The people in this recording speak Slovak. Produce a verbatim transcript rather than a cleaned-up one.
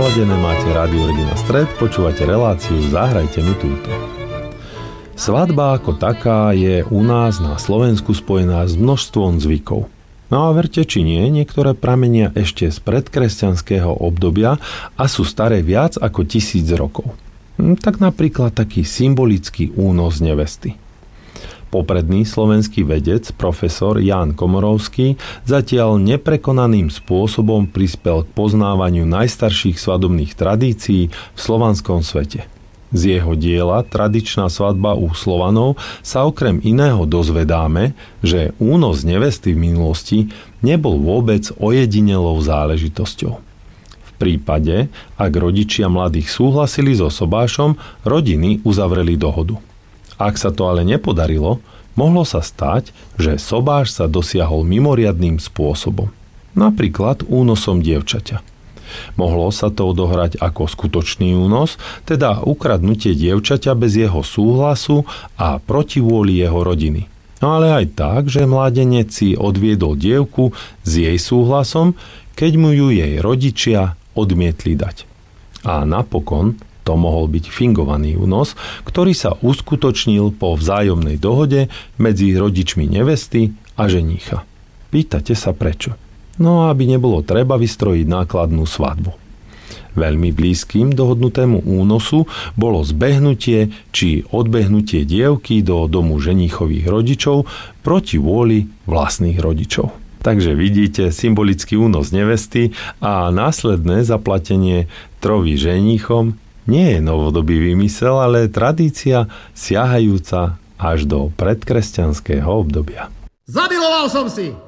naladené, máte Rádio Regina Stred, počúvate reláciu Zahrajte mi túto. Svadba ako taká je u nás na Slovensku spojená s množstvom zvykov. No a verte či nie, niektoré pramenia ešte z predkresťanského obdobia a sú staré viac ako tisíc rokov. Tak napríklad taký symbolický únos nevesty. Popredný slovenský vedec, profesor Ján Komorovský, zatiaľ neprekonaným spôsobom prispel k poznávaniu najstarších svadobných tradícií v slovanskom svete. Z jeho diela Tradičná svadba u Slovanov sa okrem iného dozvedáme, že únos nevesty v minulosti nebol vôbec ojedinelou záležitosťou. V prípade, ak rodičia mladých súhlasili so sobášom, rodiny uzavreli dohodu. Ak sa to ale nepodarilo, mohlo sa stať, že sobáš sa dosiahol mimoriadnym spôsobom, napríklad únosom dievčaťa. Mohlo sa to odohrať ako skutočný únos, teda ukradnutie dievčaťa bez jeho súhlasu a proti vôli jeho rodiny. No ale aj tak, že mládenec si odviedol dievku s jej súhlasom, keď mu ju jej rodičia odmietli dať. A napokon to mohol byť fingovaný únos, ktorý sa uskutočnil po vzájomnej dohode medzi rodičmi nevesty a ženícha. Pýtate sa prečo? No aby nebolo treba vystrojiť nákladnú svadbu. Veľmi blízkym dohodnutému únosu bolo zbehnutie či odbehnutie dievky do domu ženíchových rodičov proti vôli vlastných rodičov. Takže vidíte symbolický únos nevesty a následné zaplatenie trovy ženíchom nie je novodobý vymysel, ale tradícia siahajúca až do predkresťanského obdobia. Zamiloval som si!